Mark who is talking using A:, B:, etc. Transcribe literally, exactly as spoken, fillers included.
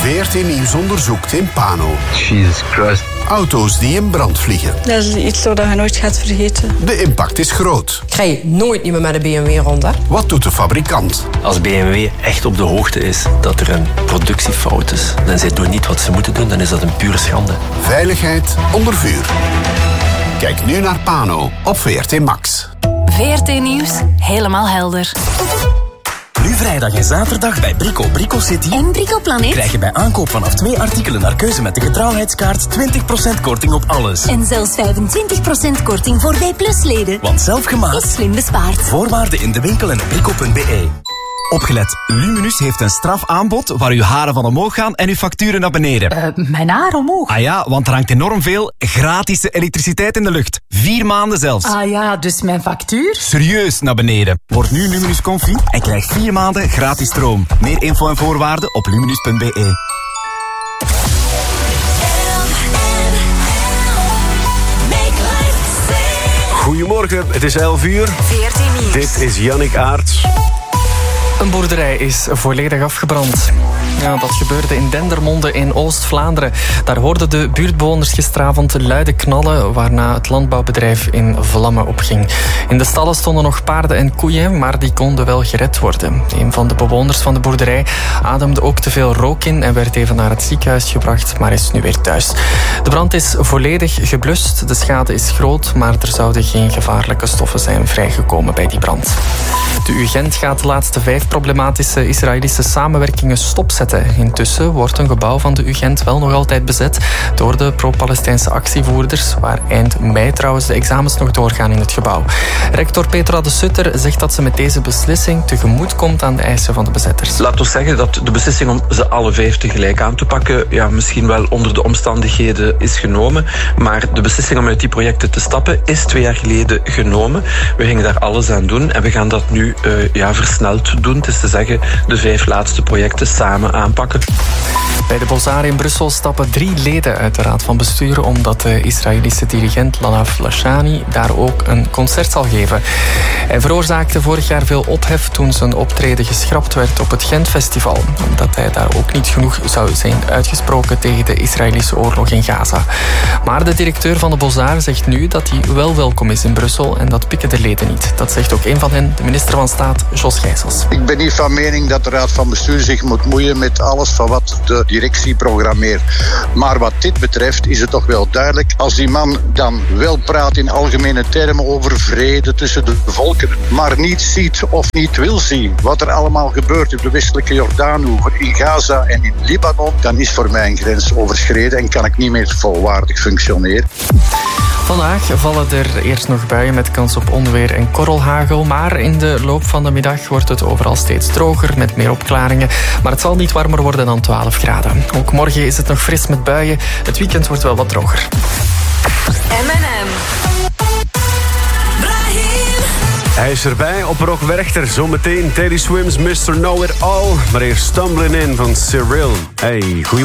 A: V R T Nieuws onderzoekt in Pano.
B: Jesus Christ.
A: Auto's die in brand vliegen.
C: Dat is iets dat je nooit gaat vergeten.
A: De impact is groot.
D: Ik rij nooit niet meer met de B M W rond, hè?
A: Wat doet de fabrikant?
E: Als B M W echt op de hoogte is dat er een productiefout is en zij doen niet wat ze moeten doen, dan is dat een pure schande.
A: Veiligheid onder vuur. Kijk nu naar Pano op V R T Max.
F: V R T Nieuws, helemaal helder.
G: Nu vrijdag en zaterdag bij Brico Brico City
F: en Brico Planet
G: krijg je bij aankoop vanaf twee artikelen naar keuze met de getrouwheidskaart twintig procent korting op alles.
F: En zelfs vijfentwintig procent korting voor B plus leden.
G: Want zelfgemaakt
F: is slim bespaard.
G: Voorwaarden in de winkel en op brico punt b e. Opgelet, Luminus heeft een strafaanbod waar uw haren van omhoog gaan en uw facturen naar beneden.
H: Uh, mijn haar omhoog?
G: Ah ja, want er hangt enorm veel gratis elektriciteit in de lucht. Vier maanden zelfs.
H: Ah ja, dus mijn factuur?
G: Serieus naar beneden. Word nu Luminus Comfy en krijg vier maanden gratis stroom. Meer info en voorwaarden op luminus punt b e.
I: Goedemorgen, het is elf uur.
F: V R T Nieuws.
I: Dit is Jannik Aerts.
J: Een boerderij is volledig afgebrand. Ja, dat gebeurde in Dendermonde in Oost-Vlaanderen. Daar hoorden de buurtbewoners gisteravond luide knallen, waarna het landbouwbedrijf in vlammen opging. In de stallen stonden nog paarden en koeien, maar die konden wel gered worden. Een van de bewoners van de boerderij ademde ook te veel rook in en werd even naar het ziekenhuis gebracht, maar is nu weer thuis. De brand is volledig geblust. De schade is groot, maar er zouden geen gevaarlijke stoffen zijn vrijgekomen bij die brand. De U G Gent gaat de laatste vijf problematische Israëlische samenwerkingen stopzetten. Intussen wordt een gebouw van de U Gent wel nog altijd bezet door de pro-Palestijnse actievoerders, waar eind mei trouwens de examens nog doorgaan in het gebouw. Rector Petra de Sutter zegt dat ze met deze beslissing tegemoet komt aan de eisen van de bezetters.
K: Laat ons zeggen dat de beslissing om ze alle vijf tegelijk aan te pakken, ja, misschien wel onder de omstandigheden is genomen, maar de beslissing om uit die projecten te stappen is twee jaar geleden genomen. We gingen daar alles aan doen en we gaan dat nu uh, ja, versneld doen. Het is te zeggen, de vijf laatste projecten samen aanpakken.
J: Bij de Bozar in Brussel stappen drie leden uit de raad van bestuur, omdat de Israëlische dirigent Lanav Lashani daar ook een concert zal geven. Hij veroorzaakte vorig jaar veel ophef toen zijn optreden geschrapt werd op het Gent-festival, omdat hij daar ook niet genoeg zou zijn uitgesproken tegen de Israëlische oorlog in Gaza. Maar de directeur van de Bozar zegt nu dat hij wel welkom is in Brussel en dat pikken de leden niet. Dat zegt ook een van hen, de minister van Staat, Jos Gijsels.
L: Ik ben niet van mening dat de raad van bestuur zich moet moeien met alles van wat de directie programmeert. Maar wat dit betreft is het toch wel duidelijk, als die man dan wel praat in algemene termen over vrede tussen de volkeren, maar niet ziet of niet wil zien wat er allemaal gebeurt op de westelijke Jordaanoever, in Gaza en in Libanon, dan is voor mij een grens overschreden en kan ik niet meer volwaardig functioneren.
J: Vandaag vallen er eerst nog buien met kans op onweer en korrelhagel, maar in de loop van de middag wordt het overal steeds droger met meer opklaringen. Maar het zal niet warmer worden dan twaalf graden. Ook morgen is het nog fris met buien. Het weekend wordt wel wat droger.
F: M en M.
I: Hij is erbij op Rock Werchter. Zometeen Teddy Swims, mister Know It All. Maar eerst Stumbling In van Cyril. Hey, goedemorgen.